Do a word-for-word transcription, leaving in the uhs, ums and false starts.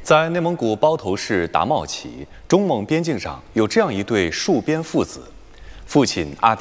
在内蒙古包头市达茂旗，中蒙边境上有这样一对戍边父子，父亲阿迪